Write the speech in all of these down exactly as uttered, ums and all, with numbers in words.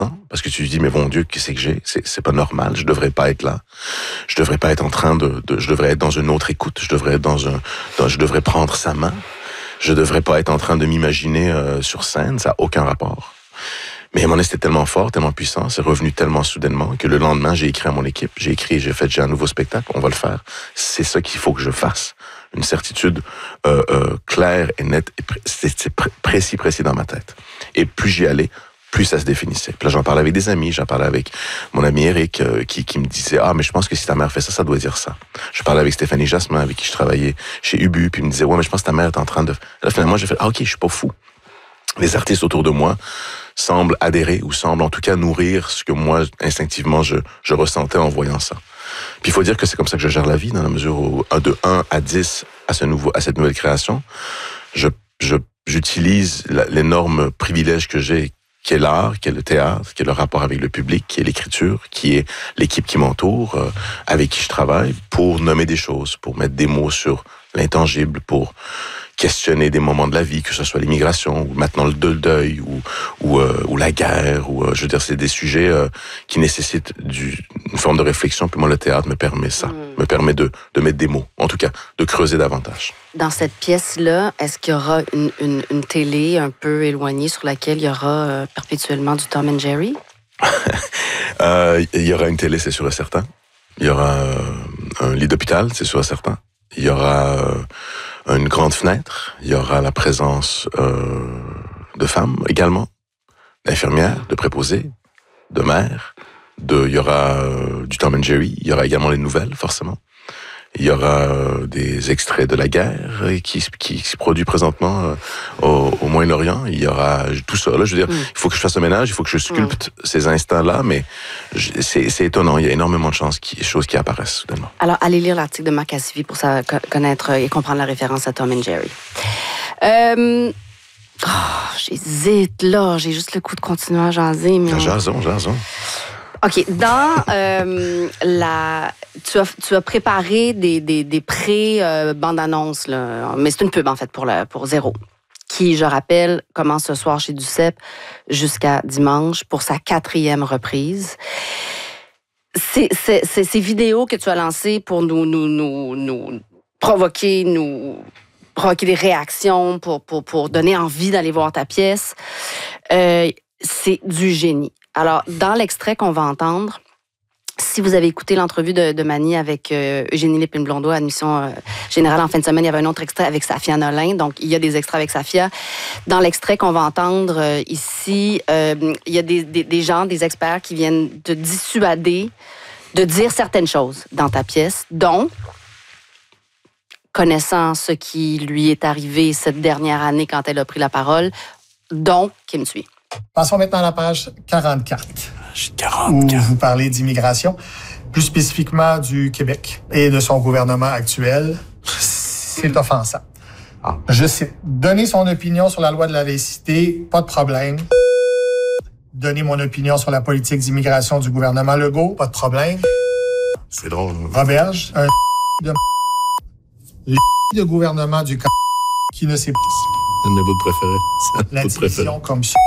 parce que tu te dis, mais bon Dieu, qu'est-ce que j'ai? C'est, c'est pas normal, je devrais pas être là. Je devrais pas être en train de, de je devrais être dans une autre écoute, je devrais être dans un, dans, je devrais prendre sa main. Je devrais pas être en train de m'imaginer euh, sur scène, ça n'a aucun rapport. Mais à un moment donné, c'était tellement fort, tellement puissant, c'est revenu tellement soudainement que le lendemain, j'ai écrit à mon équipe, j'ai écrit, j'ai fait, j'ai un nouveau spectacle, on va le faire. C'est ça qu'il faut que je fasse. Une certitude euh, euh, claire et nette, et pré- c'est, c'est pr- précis, précis dans ma tête. Et plus j'y allais, plus ça se définissait. Puis là, j'en parlais avec des amis, j'en parlais avec mon ami Eric, euh, qui, qui me disait « Ah, mais je pense que si ta mère fait ça, ça doit dire ça. » Je parlais avec Stéphanie Jasmin, avec qui je travaillais chez Ubu, puis il me disait « Ouais, mais je pense que ta mère est en train de... » Là, finalement, j'ai fait « Ah, ok, je suis pas fou. » Les artistes autour de moi semblent adhérer, ou semblent en tout cas nourrir ce que moi, instinctivement, je, je ressentais en voyant ça. Puis il faut dire que c'est comme ça que je gère la vie, dans la mesure où de un à dix, à, ce nouveau, à cette nouvelle création, je, je, j'utilise la, l'énorme privilège que j'ai, qui est l'art, qui est le théâtre, qui est le rapport avec le public, qui est l'écriture, qui est l'équipe qui m'entoure, euh, avec qui je travaille, pour nommer des choses, pour mettre des mots sur l'intangible, pour questionner des moments de la vie, que ce soit l'immigration, ou maintenant le deuil, ou, ou, euh, ou la guerre, ou euh, je veux dire, c'est des sujets euh, qui nécessitent du, une forme de réflexion, puis moi, le théâtre me permet ça, mmh. me permet de, de mettre des mots, en tout cas, de creuser davantage. Dans cette pièce-là, est-ce qu'il y aura une, une, une télé un peu éloignée sur laquelle il y aura euh, perpétuellement du Tom and Jerry? euh, il y aura une télé, c'est sûr et certain. Il y aura euh, un lit d'hôpital, c'est sûr et certain. Il y aura euh, une grande fenêtre. Il y aura la présence euh, de femmes également, d'infirmières, de préposés, de mères. De, il y aura euh, du Tom and Jerry. Il y aura également les nouvelles, forcément. Il y aura euh, des extraits de la guerre qui, qui se produit présentement euh, au, au Moyen-Orient. Il y aura tout ça. Là, je veux dire, mm. il faut que je fasse le ménage, il faut que je sculpte mm. ces instants-là, mais je, c'est, c'est étonnant. Il y a énormément de chances qui, choses qui apparaissent soudainement. Alors, allez lire l'article de Marc Cassivi pour ça, connaître et comprendre la référence à Tom and Jerry. Euh... Oh, j'hésite, là. J'ai juste le coup de continuer à jaser. Mais on... Jason, jason. OK. Dans euh, la... Tu as, tu as préparé des, des, des pré-bandes-annonces, là. Mais c'est une pub, en fait, pour, le, pour Zéro, qui, je rappelle, commence ce soir chez Duceppe jusqu'à dimanche pour sa quatrième reprise. C'est, c'est, c'est ces vidéos que tu as lancées pour nous, nous, nous, nous provoquer, nous provoquer des réactions, pour, pour, pour donner envie d'aller voir ta pièce. Euh, c'est du génie. Alors, dans l'extrait qu'on va entendre, si vous avez écouté l'entrevue de, de Mani avec euh, Eugénie Lépine-Blondeau à Admission euh, Générale en fin de semaine, il y avait un autre extrait avec Safia Nolin, donc il y a des extraits avec Safia. Dans l'extrait qu'on va entendre euh, ici, euh, il y a des, des, des gens, des experts qui viennent te dissuader de dire certaines choses dans ta pièce, dont, connaissant ce qui lui est arrivé cette dernière année quand elle a pris la parole, dont Kim Thuy. Passons maintenant à la page quarante-quatre. quarante-quatre. Où vous parlez d'immigration, plus spécifiquement du Québec et de son gouvernement actuel. C'est offensant. Ah. Je cite. Donner son opinion sur la loi de la laïcité, pas de problème. Donner mon opinion sur la politique d'immigration du gouvernement Legault, pas de problème. C'est drôle. Roberge, un de de gouvernement du qui ne sait pas. C'est un de mes bouts préférés. La division comme ça.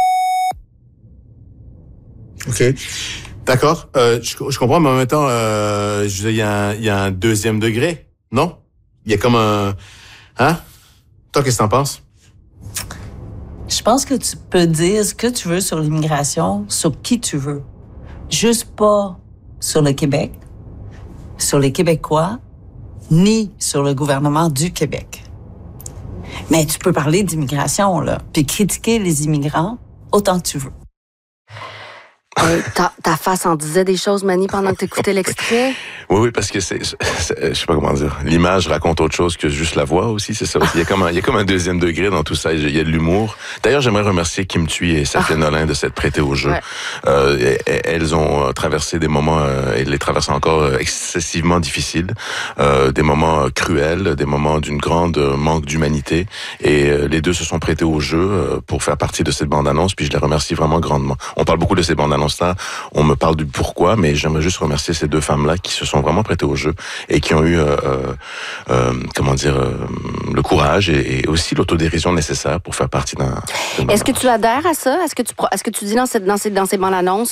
OK. D'accord. Euh, je, je comprends, mais en même temps, euh, je veux dire, il y a un, il y a un deuxième degré, non? Il y a comme un... Hein? Toi, qu'est-ce que t'en penses? Je pense que tu peux dire ce que tu veux sur l'immigration, sur qui tu veux. Juste pas sur le Québec, sur les Québécois, ni sur le gouvernement du Québec. Mais tu peux parler d'immigration, là, puis critiquer les immigrants autant que tu veux. Hey, ta, ta face en disait des choses, Mani, pendant que tu écoutais l'extrait? Oui, oui, parce que c'est, c'est, je sais pas comment dire, l'image raconte autre chose que juste la voix aussi, c'est ça aussi. Il y a comme un, il y a comme un deuxième degré dans tout ça, il y a de l'humour. D'ailleurs, j'aimerais remercier Kim Thuy et Safia ah. Nolin de s'être prêtées au jeu. Ouais. Euh, elles ont traversé des moments, euh, et les traversent encore excessivement difficiles, euh, des moments cruels, des moments d'une grande manque d'humanité, et euh, les deux se sont prêtées au jeu euh, pour faire partie de cette bande-annonce, puis je les remercie vraiment grandement. On parle beaucoup de ces bandes-annonces là, on me parle du pourquoi, mais j'aimerais juste remercier ces deux femmes-là qui se sont vraiment prêtées au jeu et qui ont eu, euh, euh, comment dire, euh, le courage et, et aussi l'autodérision nécessaire pour faire partie d'un... Est-ce que tu adhères à ça? Est-ce que tu, est-ce que tu dis dans, cette, dans ces, dans ces bandes annonces